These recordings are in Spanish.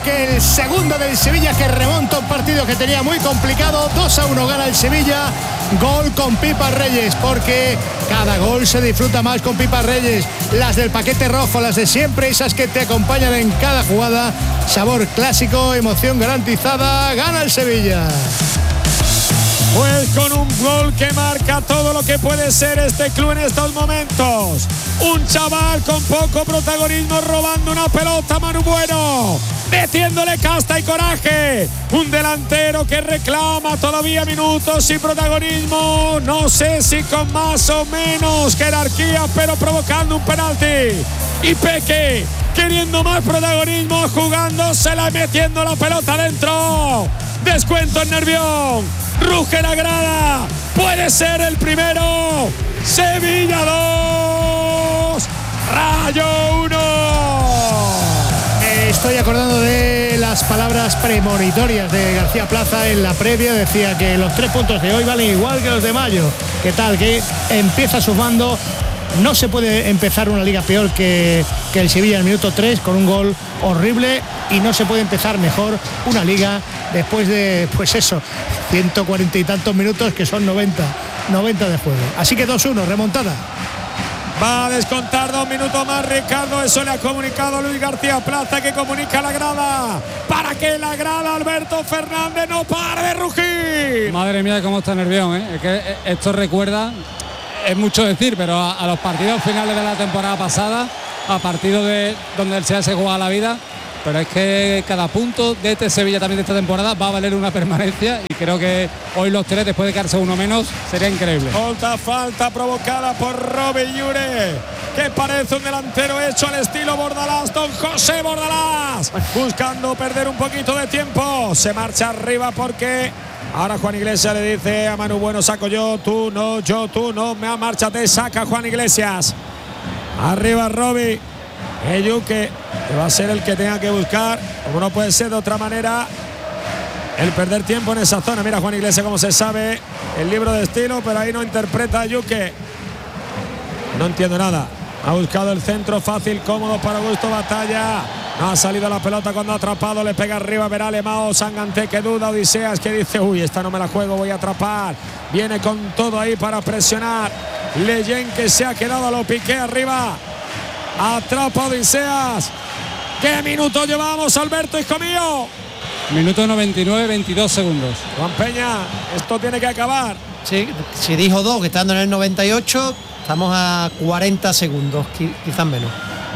que el segundo del Sevilla, que remonta un partido que tenía muy complicado. 2-1 gana el Sevilla. Gol con Pipa Reyes, porque cada gol se disfruta más con Pipa Reyes. Las del paquete rojo, las de siempre, esas que te acompañan en cada jugada. Sabor clásico, emoción garantizada. Gana el Sevilla. Pues con un gol que marca todo lo que puede ser este club en estos momentos. Un chaval con poco protagonismo robando una pelota, Manu Bueno, metiéndole casta y coraje. Un delantero que reclama todavía minutos y protagonismo. No sé si con más o menos jerarquía, pero provocando un penalti. Y Peque queriendo más protagonismo, jugándosela, metiendo la pelota dentro. Descuento en Nervión. Ruge la grada, puede ser el primero. Sevilla 2, Rayo 1. Me estoy acordando de las palabras premonitorias de García Plaza en la previa. Decía que los 3 puntos de hoy valen igual que los de mayo. ¿Qué tal? Que empieza sumando. No se puede empezar una liga peor que el Sevilla en el minuto 3 con un gol horrible, y no se puede empezar mejor una liga después de, pues eso, 140 y tantos minutos, que son 90 de juego. Así que 2-1, remontada. Va a descontar 2 minutos más Ricardo. Eso le ha comunicado Luis García Plaza, que comunica a la grada, para que la grada Alberto Fernández no pare de rugir. Madre mía, cómo está Nervión, ¿eh? Es que esto recuerda, es mucho decir, pero a los partidos finales de la temporada pasada, a partidos de donde el Sevilla se juega la vida. Pero es que cada punto de este Sevilla también de esta temporada va a valer una permanencia, y creo que hoy los 3, después de quedarse uno menos, sería increíble. Otra falta provocada por Robbie Llure, que parece un delantero hecho al estilo Bordalás, don José Bordalás, buscando perder un poquito de tiempo. Se marcha arriba porque ahora Juan Iglesias le dice a Manu Bueno: saco yo, tú no, márchate, saca Juan Iglesias. Arriba Robbie. Yuque, que va a ser el que tenga que buscar, como no puede ser de otra manera, el perder tiempo en esa zona. Mira Juan Iglesias como se sabe el libro de estilo, pero ahí no interpreta a Yuque. No entiendo nada. Ha buscado el centro fácil, cómodo para Augusto Batalla. No ha salido la pelota cuando ha atrapado, le pega arriba, verá Alemao, Sanganté que duda, Odiseas que dice: uy, esta no me la juego, voy a atrapar. Viene con todo ahí para presionar. Leyen, que se ha quedado a lo Piqué arriba. Atrapa Odiseas. ¿Qué minuto llevamos, Alberto, hijo mío? Minuto 99, 22 segundos. Juan Peña, esto tiene que acabar. Sí, si dijo 2, que estando en el 98, estamos a 40 segundos, quizás menos.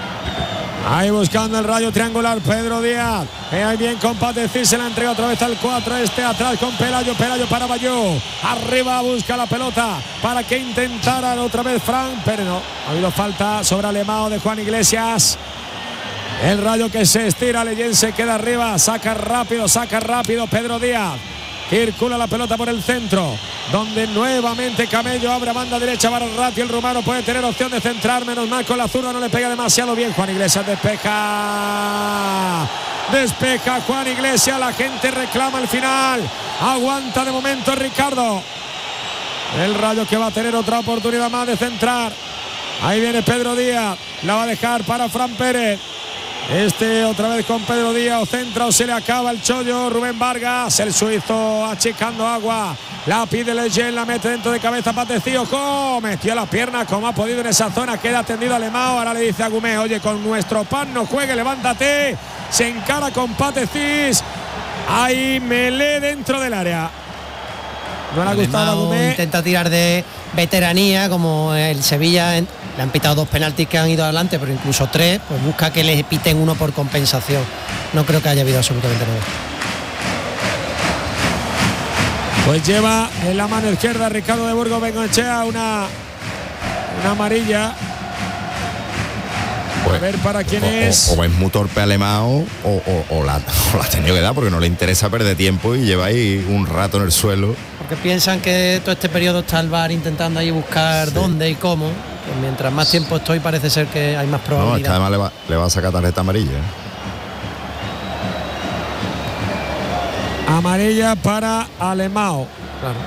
Ahí buscando el rayo triangular Pedro Díaz. Ahí bien con Patecí, se la entrega otra vez al 4. Atrás con Pelayo para Bayó. Arriba busca la pelota para que intentara otra vez Fran, pero no. Ha habido falta sobre Alemao de Juan Iglesias. El rayo que se estira, Leyen se queda arriba. Saca rápido Pedro Díaz. Circula la pelota por el centro, donde nuevamente Camello abre a banda derecha para Ratti. El rumano puede tener opción de centrar, menos mal con la zurda, no le pega demasiado bien. Juan Iglesias despeja Juan Iglesias, la gente reclama el final. Aguanta de momento Ricardo. El Rayo, que va a tener otra oportunidad más de centrar. Ahí viene Pedro Díaz, la va a dejar para Fran Pérez. Otra vez con Pedro Díaz, o centra o se le acaba el chollo. Rubén Vargas, el suizo, achicando agua. La pide Leyen, la mete dentro de cabeza Patecío. Metió la pierna como ha podido en esa zona. Queda atendido Alemao. Ahora le dice a Gumé: oye, con nuestro pan no juegue, levántate. Se encara con Patecís. Ahí Melé dentro del área. No le ha gustado a Gumé. Intenta tirar de veteranía, como el Sevilla. Le han pitado 2 penaltis que han ido adelante, pero incluso 3, pues busca que le piten uno por compensación. No creo que haya habido absolutamente nada. Pues lleva en la mano izquierda Ricardo de Burgos Bengoechea una amarilla. Pues, a ver para quién es. O es muy torpe Alemao o la ha tenido que dar, porque no le interesa perder tiempo y lleva ahí un rato en el suelo. Porque piensan que todo este periodo está el VAR intentando ahí buscar dónde y cómo. Pues mientras más tiempo estoy, parece ser que hay más probabilidad. No, es que además le va a sacar tarjeta amarilla. Amarilla para Alemao. Claro.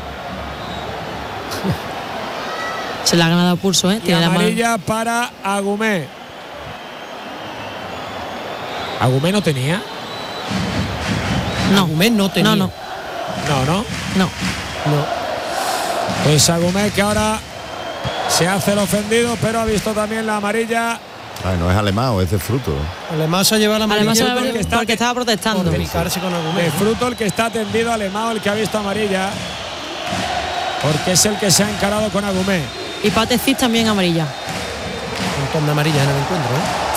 Se le ha ganado pulso, ¿eh? Tiene amarilla para Agumé. ¿Agumé no tenía? No. Agumé no tenía. No. Pues Agumé, que ahora se hace el ofendido, pero ha visto también la amarilla. Ay, no es Alemão, es de Fruto. Alemán se ha llevado la Además, amarilla porque estaba protestando. por picarse con Agumé. De Fruto, el que está tendido, Alemão, el que ha visto amarilla, porque es el que se ha encarado con Agumé. Y Patecic también amarilla. Un montón de amarillas en el encuentro,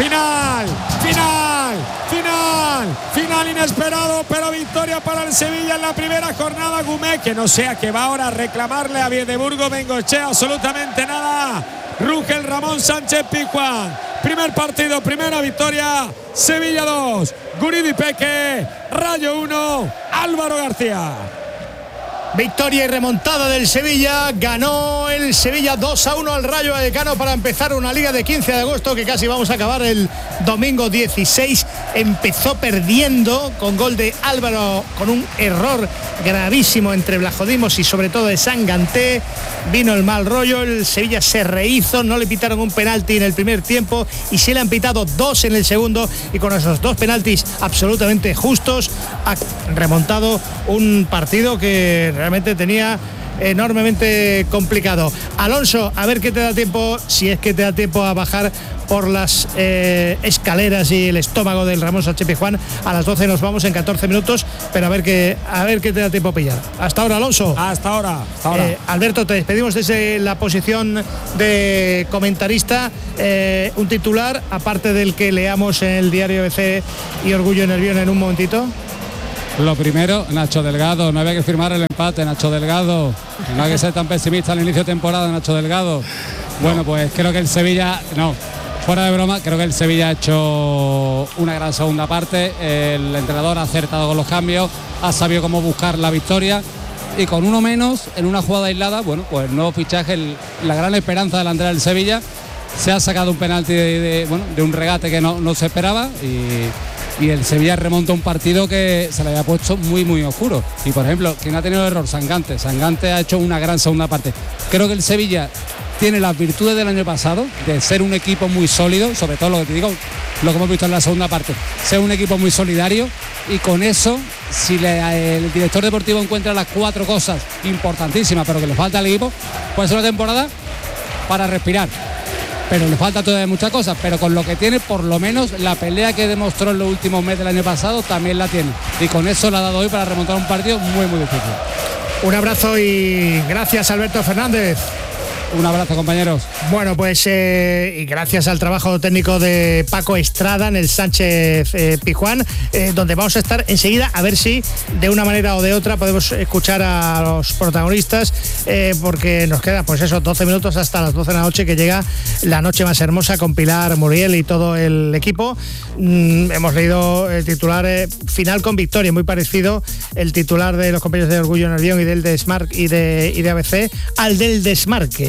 Final inesperado, pero victoria para el Sevilla en la primera jornada. Agumé, que no sea que va ahora a reclamarle a Biedeburgo Bengoechea absolutamente nada. Ruge el Ramón Sánchez Pizjuán. Primer partido, primera victoria. Sevilla 2, Guridi Peque, Rayo 1, Álvaro García. Victoria y remontada del Sevilla. Ganó el Sevilla 2-1 al Rayo Vallecano para empezar una liga de 15 de agosto que casi vamos a acabar el domingo 16. Empezó perdiendo con gol de Álvaro, con un error gravísimo entre Blajodimos y sobre todo de Sanganté. Vino el mal rollo, el Sevilla se rehizo, no le pitaron un penalti en el primer tiempo y se le han pitado 2 en el segundo, y con esos 2 penaltis absolutamente justos ha remontado un partido que realmente tenía enormemente complicado. Alonso, a ver qué te da tiempo, si es que te da tiempo a bajar por las escaleras y el estómago del Ramón Sánchez Pizjuán. A las 12 nos vamos en 14 minutos, pero a ver qué te da tiempo a pillar. Hasta ahora, Alonso. Hasta ahora. Alberto, te despedimos desde la posición de comentarista. Un titular, aparte del que leamos en el diario ABC y Orgullo Nervión en un momentito. Lo primero, Nacho Delgado, no había que firmar el empate, Nacho Delgado. No hay que ser tan pesimista al inicio de temporada, Nacho Delgado. Bueno, pues creo que el Sevilla, fuera de broma, creo que el Sevilla ha hecho una gran segunda parte. El entrenador ha acertado con los cambios, ha sabido cómo buscar la victoria. Y con uno menos, en una jugada aislada, bueno, pues el nuevo fichaje, la gran esperanza delantera del Sevilla, se ha sacado un penalti de un regate que no se esperaba, y el Sevilla remonta un partido que se le había puesto muy muy oscuro. Y por ejemplo, quien ha tenido el error, Sanganté ha hecho una gran segunda parte. Creo que el Sevilla tiene las virtudes del año pasado, de ser un equipo muy sólido, sobre todo lo que te digo, lo que hemos visto en la segunda parte, ser un equipo muy solidario, y con eso, si el director deportivo encuentra las 4 cosas importantísimas, pero que le falta al equipo, puede ser una temporada para respirar. Pero le falta todavía muchas cosas, pero con lo que tiene, por lo menos la pelea que demostró en los últimos meses del año pasado también la tiene, y con eso la ha dado hoy para remontar un partido muy muy difícil. Un abrazo y gracias, Alberto Fernández. Un abrazo, compañeros. Bueno, pues y gracias al trabajo técnico de Paco Estrada en el Sánchez Pizjuán, donde vamos a estar enseguida, a ver si de una manera o de otra podemos escuchar a los protagonistas, porque nos queda pues eso, 12 minutos hasta las 12 de la noche, que llega La Noche Más Hermosa con Pilar Muriel y todo el equipo. Hemos leído el titular, final con victoria, muy parecido el titular de los compañeros de Orgullo Nervión y del Desmarque y de ABC al del Desmarque.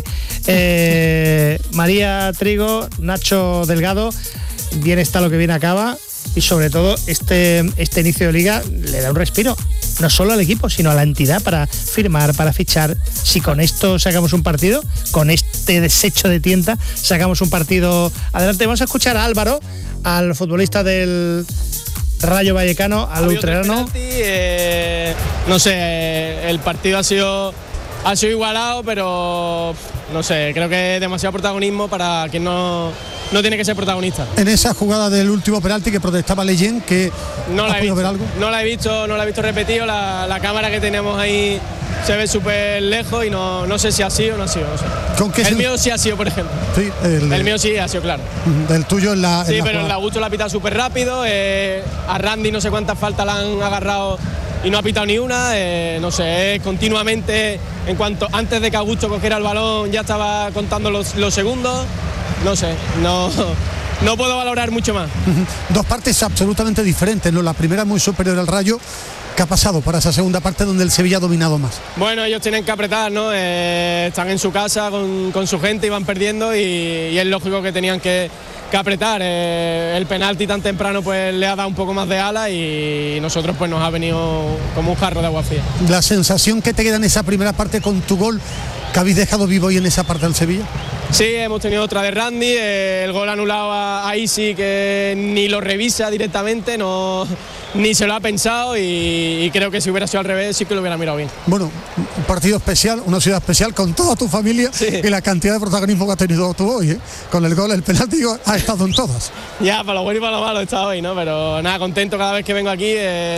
María Trigo, Nacho Delgado, bien está lo que bien acaba, y sobre todo este inicio de liga le da un respiro, no solo al equipo sino a la entidad, para firmar, para fichar. Si con esto sacamos un partido, con este desecho de tienta sacamos un partido adelante. Vamos a escuchar a Álvaro, al futbolista del Rayo Vallecano, al ultrerano. No sé, el partido ha sido igualado, pero no sé, creo que es demasiado protagonismo para quien no tiene que ser protagonista. En esa jugada del último penalti que protestaba Leyen, que no la he visto, ver algo. No la he visto repetido, la cámara que tenemos ahí se ve súper lejos y no sé si ha sido o no ha sido, no sé. ¿Con qué el mío sí ha sido, por ejemplo. Sí, el mío sí ha sido, claro. El tuyo en la sí, en la pero jugada. el de Augusto la ha pitado súper rápido, a Randy no sé cuántas faltas la han agarrado y no ha pitado ni una, no sé, continuamente, antes de que Augusto cogiera el balón ya estaba contando los segundos, no sé, no puedo valorar mucho más. Dos partes absolutamente diferentes, ¿no? La primera muy superior al Rayo. ¿Qué ha pasado para esa segunda parte donde el Sevilla ha dominado más? Bueno, ellos tienen que apretar, ¿no? Están en su casa con su gente y van perdiendo, y es lógico que tenían que apretar. El penalti tan temprano pues le ha dado un poco más de ala, y nosotros pues nos ha venido como un jarro de agua fría. La sensación que te queda en esa primera parte con tu gol, que habéis dejado vivo hoy en esa parte del Sevilla. Sí, hemos tenido otra de Randy, el gol anulado a Isi, que ni lo revisa directamente, no ni se lo ha pensado y creo que si hubiera sido al revés sí que lo hubiera mirado bien. Bueno, un partido especial, una ciudad especial con toda tu familia y la cantidad de protagonismo que has tenido tú hoy, ¿eh? Con el gol, el penalti, has estado en todas. Ya, para lo bueno y para lo malo he estado hoy, ¿no? Pero nada, contento cada vez que vengo aquí.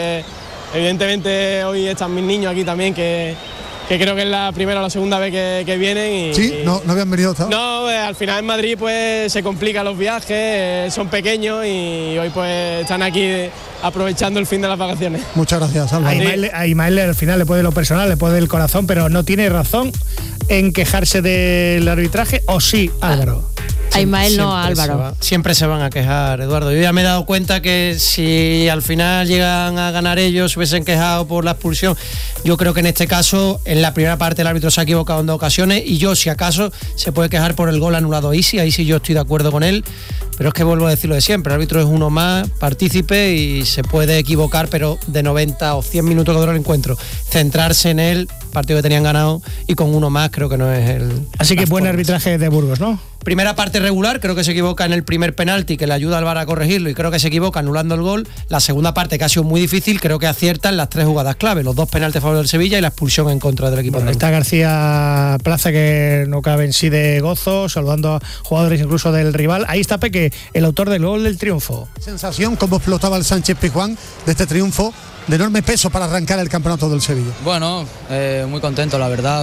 Evidentemente hoy están mis niños aquí también, que creo que es la primera o la segunda vez que vienen. Sí, no habían venido hasta ahora. No, al final en Madrid pues se complican los viajes, son pequeños y hoy pues están aquí aprovechando el fin de las vacaciones. Muchas gracias, Álvaro. A Ismael al final le puede lo personal, le puede el corazón, pero no tiene razón en quejarse del arbitraje, ¿o sí, Álvaro? A Ismael no, a Álvaro. Siempre se van a quejar, Eduardo. Yo ya me he dado cuenta que si al final llegan a ganar ellos, se hubiesen quejado por la expulsión. Yo creo que en este caso, en la primera parte el árbitro se ha equivocado en 2 ocasiones y yo, si acaso, se puede quejar por el gol anulado ahí sí yo estoy de acuerdo con él. Pero es que vuelvo a decirlo de siempre, el árbitro es uno más, partícipe y se puede equivocar, pero de 90 o 100 minutos que duró el encuentro, centrarse en el partido que tenían ganado y con uno más creo que no es el... Así que buen arbitraje de Burgos, ¿no? Primera parte regular, creo que se equivoca en el primer penalti, que le ayuda al VAR a corregirlo y creo que se equivoca anulando el gol. La segunda parte, que ha sido muy difícil, creo que acierta en las 3 jugadas clave, los 2 penaltis a favor del Sevilla y la expulsión en contra del equipo. Bueno, está García Plaza, que no cabe en sí de gozo, saludando a jugadores incluso del rival. Ahí está Peque, el autor del gol del triunfo. Sensación, cómo explotaba el Sánchez Pizjuán de este triunfo de enorme peso para arrancar el campeonato del Sevilla. Bueno, muy contento la verdad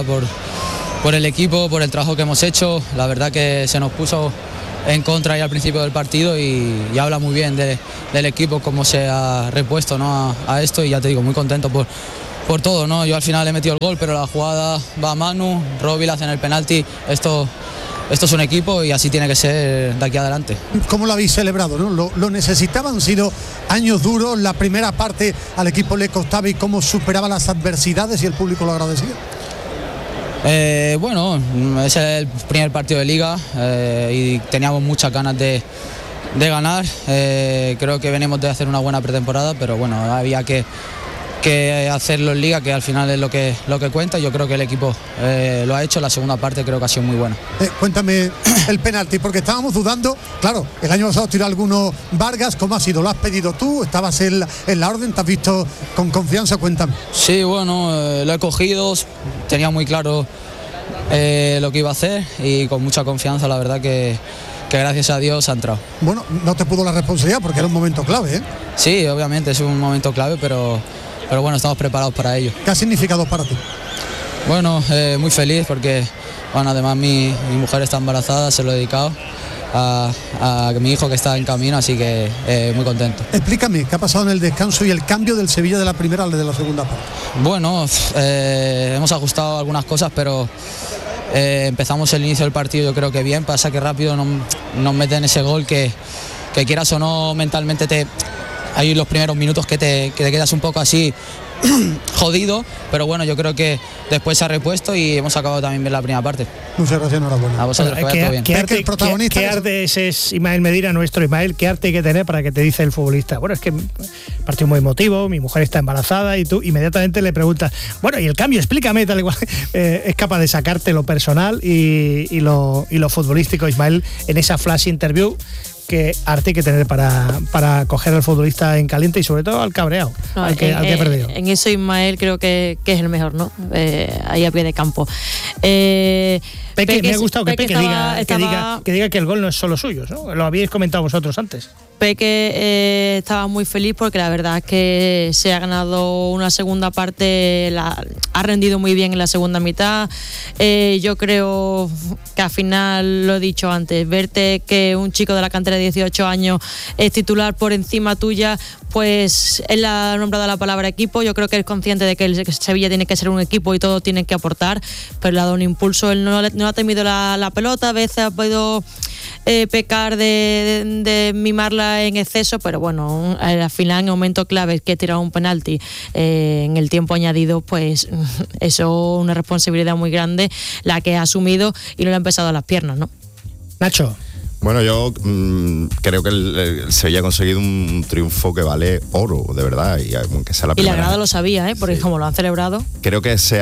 por el equipo, por el trabajo que hemos hecho. La verdad que se nos puso en contra ya al principio del partido y habla muy bien del equipo, cómo se ha repuesto, ¿no? a esto, y ya te digo, muy contento por todo, ¿no? Yo al final he metido el gol, pero la jugada va a Manu, Robbie hace el penalti. Esto es un equipo y así tiene que ser de aquí adelante. ¿Cómo lo habéis celebrado, no? Lo necesitaban, han sido años duros, la primera parte al equipo le costaba y cómo superaba las adversidades y el público lo agradecía. Bueno, es el primer partido de liga y teníamos muchas ganas de ganar. Creo que venimos de hacer una buena pretemporada, pero bueno, había que hacerlo en liga, que al final es lo que cuenta. Yo creo que el equipo lo ha hecho. La segunda parte creo que ha sido muy buena. Cuéntame el penalti, porque estábamos dudando. Claro, el año pasado tiró alguno Vargas. ¿Cómo ha sido? ¿Lo has pedido tú? ¿Estabas en la orden? ¿Te has visto con confianza? Cuéntame. Sí, bueno, lo he cogido, tenía muy claro lo que iba a hacer y con mucha confianza, la verdad que gracias a Dios ha entrado. Bueno, no te pudo la responsabilidad porque era un momento clave, ¿eh? Sí, obviamente es un momento clave, pero bueno, estamos preparados para ello. ¿Qué ha significado para ti? Bueno, muy feliz porque, bueno, además mi mujer está embarazada, se lo he dedicado a mi hijo que está en camino, así que muy contento. Explícame, ¿qué ha pasado en el descanso y el cambio del Sevilla de la primera al de la segunda parte? Bueno, hemos ajustado algunas cosas, pero empezamos el inicio del partido yo creo que bien, pasa que rápido nos meten ese gol que quieras o no mentalmente hay los primeros minutos que te quedas un poco así jodido, pero bueno, yo creo que después se ha repuesto y hemos acabado también bien la primera parte. Muchas gracias, enhorabuena. A vosotros, que vaya todo bien. ¿Qué arte es Ismael Medina, nuestro Ismael? ¿Qué arte hay que tener para que te dice el futbolista? Bueno, es que partido muy emotivo, mi mujer está embarazada y tú inmediatamente le preguntas, bueno, y el cambio, explícame, tal igual. Es capaz de sacarte lo personal y lo futbolístico, Ismael, en esa flash interview. ¿Qué arte hay que tener para coger al futbolista en caliente y sobre todo al cabreado, al que ha perdido? En eso Ismael creo que es el mejor, ¿no? Ahí a pie de campo. Peque, me ha gustado que Peque diga que el gol no es solo suyo, ¿no? Lo habíais comentado vosotros antes. Peque estaba muy feliz porque la verdad es que se ha ganado una segunda parte, ha rendido muy bien en la segunda mitad. Yo creo que al final, lo he dicho antes, verte que un chico de la cantera de 18 años es titular por encima tuya, pues él ha nombrado la palabra equipo. Yo creo que es consciente de que el Sevilla tiene que ser un equipo y todos tienen que aportar, pero le ha dado un impulso. Él no ha temido la pelota, a veces ha podido pecar de mimarla en exceso, pero bueno, al final en el momento clave que he tirado un penalti en el tiempo añadido, pues eso es una responsabilidad muy grande la que ha asumido y no le ha empezado a las piernas, ¿no? Nacho. Bueno, yo creo que el Sevilla ha conseguido un triunfo que vale oro, de verdad, y aunque sea la primera. Y la grada lo sabía, porque como lo han celebrado. Creo que se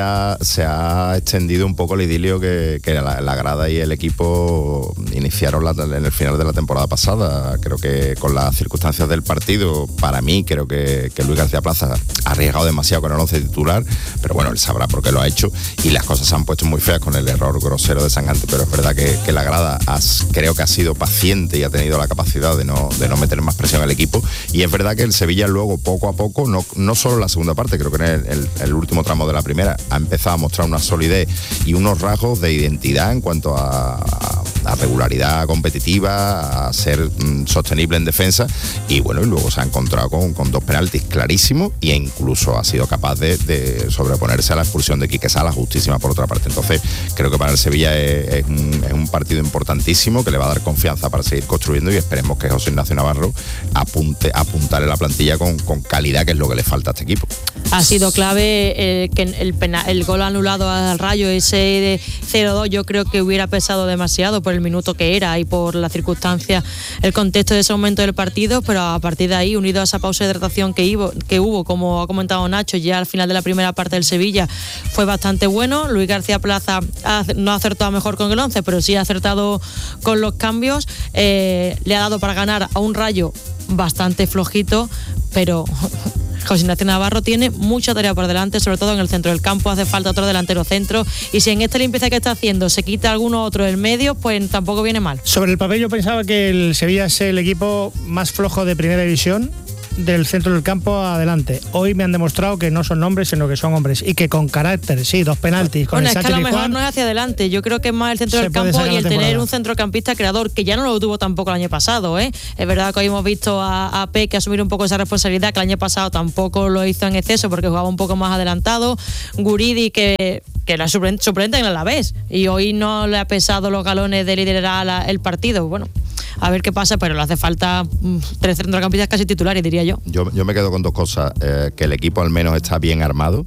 ha extendido un poco el idilio que la grada y el equipo iniciaron en el final de la temporada pasada. Creo que con las circunstancias del partido, para mí, creo que Luis García Plaza ha arriesgado demasiado con el 11 titular, pero bueno, él sabrá por qué lo ha hecho, y las cosas se han puesto muy feas con el error grosero de Sangante, pero es verdad que la grada creo que ha sido paciente y ha tenido la capacidad de no meter más presión al equipo, y es verdad que el Sevilla luego poco a poco, no solo en la segunda parte, creo que en el último tramo de la primera ha empezado a mostrar una solidez y unos rasgos de identidad en cuanto a regularidad competitiva, a ser sostenible en defensa, y bueno, y luego se ha encontrado con dos penaltis clarísimos, e incluso ha sido capaz de sobreponerse a la expulsión de Quique Salas, justísima por otra parte. Entonces creo que para el Sevilla es un partido importantísimo que le va a dar confianza para seguir construyendo, y esperemos que José Ignacio Navarro apuntale la plantilla con calidad, que es lo que le falta a este equipo. Ha sido clave que el gol anulado al Rayo, ese de 0-2, yo creo que hubiera pesado demasiado por el minuto que era y por las circunstancias, el contexto de ese momento del partido, pero a partir de ahí, unido a esa pausa de hidratación que hubo, como ha comentado Nacho, ya al final de la primera parte del Sevilla, fue bastante bueno. Luis García Plaza no ha acertado mejor con el 11, pero sí ha acertado con los cambios. Le ha dado para ganar a un Rayo bastante flojito, pero José Ignacio Navarro tiene mucha tarea por delante, sobre todo en el centro del campo. Hace falta otro delantero centro, y si en esta limpieza que está haciendo se quita alguno otro del medio, pues tampoco viene mal. Sobre el papel yo pensaba que el Sevilla es el equipo más flojo de primera división, del centro del campo adelante. Hoy me han demostrado que no son nombres, sino que son hombres, y que con carácter, sí, 2 penaltis. Con bueno, el es que a lo mejor Juan, no es hacia adelante. Yo creo que es más el centro del campo y el tener un centrocampista creador, que ya no lo tuvo tampoco el año pasado, Es verdad que hoy hemos visto a Peque asumir un poco esa responsabilidad, que el año pasado tampoco lo hizo en exceso porque jugaba un poco más adelantado. Guridi, que era suplente en el Alavés, y hoy no le ha pesado los galones de liderar el partido. Bueno, a ver qué pasa, pero le hace falta 3 centrocampistas casi titulares, diría yo. Yo me quedo con 2 cosas, que el equipo al menos está bien armado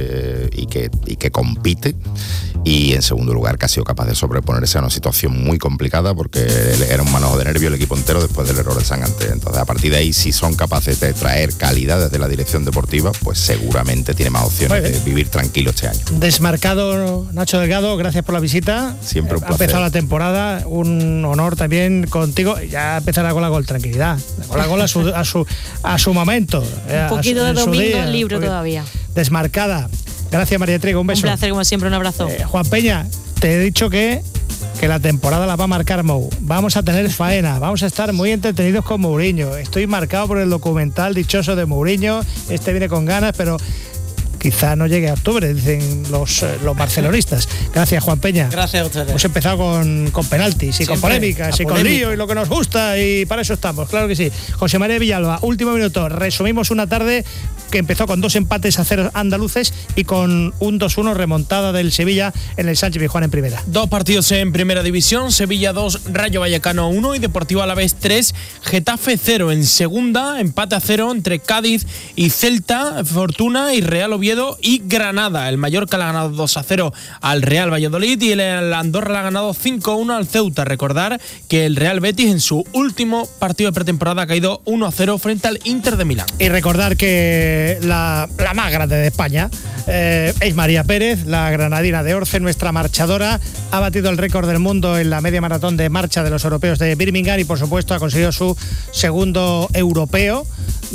y que compite, y en segundo lugar que ha sido capaz de sobreponerse a una situación muy complicada, porque era un manojo de nervio el equipo entero después del error de Sangante. Entonces a partir de ahí, si son capaces de traer calidad desde la dirección deportiva, pues seguramente tiene más opciones de vivir tranquilo este año. Desmarcado Nacho Delgado, gracias por la visita. Siempre un placer. Ha empezado la temporada, un honor también contigo. Ya empezará con la gol, tranquilidad, con la gol a su momento. Un poquito de domingo libre todavía. Desmarcada. Gracias, María Trigo, un beso. Un placer, como siempre, un abrazo. Juan Peña, te he dicho que la temporada la va a marcar Mou. Vamos a tener faena, vamos a estar muy entretenidos con Mourinho. Estoy marcado por el documental dichoso de Mourinho. Este viene con ganas, pero quizá no llegue a octubre, dicen los barcelonistas. Gracias, Juan Peña. Gracias a ustedes. Hemos empezado con penaltis y siempre, con polémicas y con lío y lo que nos gusta, y para eso estamos, claro que sí. José María Villalba, último minuto. Resumimos una tarde que empezó con 2 empates a 0 andaluces y con un 2-1 remontada del Sevilla en el Sánchez Pizjuán en primera. 2 partidos en primera división: Sevilla 2, Rayo Vallecano 1 y Deportivo Alavés 3, Getafe 0. En segunda, empate a 0 entre Cádiz y Celta, Fortuna y Real Oviedo y Granada. El Mallorca le ha ganado 2-0 al Real Valladolid y el Andorra le ha ganado 5-1 al Ceuta. Recordar que el Real Betis en su último partido de pretemporada ha caído 1-0 frente al Inter de Milán. Y recordar que la más grande de España es María Pérez, la granadina de Orce, nuestra marchadora. Ha batido el récord del mundo en la media maratón de marcha de los europeos de Birmingham, y por supuesto ha conseguido su segundo europeo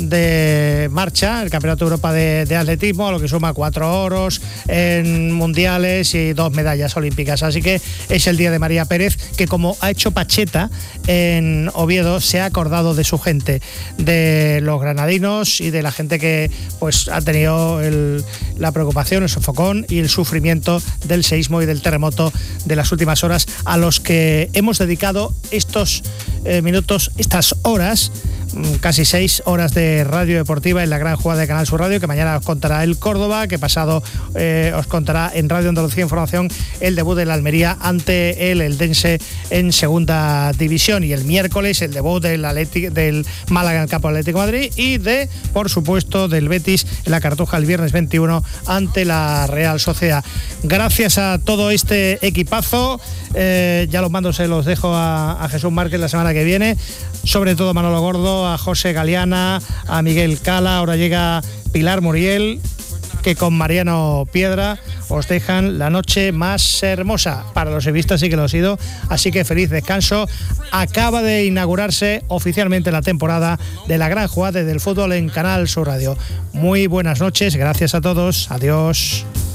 de marcha, el Campeonato de Europa de Atletismo, a lo que suma 4 oros en mundiales y 2 medallas olímpicas. Así que es el día de María Pérez, que como ha hecho Pacheta en Oviedo, se ha acordado de su gente, de los granadinos y de la gente que pues ha tenido la preocupación, el sofocón y el sufrimiento del seísmo y del terremoto de las últimas horas, a los que hemos dedicado estos minutos, estas horas, casi 6 horas de radio deportiva en la gran jugada de Canal Sur Radio, que mañana os contará el Córdoba, que pasado os contará en Radio Andalucía Información el debut de la Almería ante el Eldense en segunda división, y el miércoles el debut del Málaga en el campo Atlético de Madrid, y por supuesto del Betis en la Cartuja el viernes 21 ante la Real Sociedad. Gracias a todo este equipazo, ya los mandos se los dejo a Jesús Márquez la semana que viene, sobre todo a Manolo Gordo, a José Galeana, a Miguel Cala. Ahora llega Pilar Muriel, que con Mariano Piedra os dejan la noche más hermosa. Para los sevillistas sí que lo ha sido, así que feliz descanso. Acaba de inaugurarse oficialmente la temporada de la gran jugada del fútbol en Canal Sur Radio. Muy buenas noches, gracias a todos, adiós.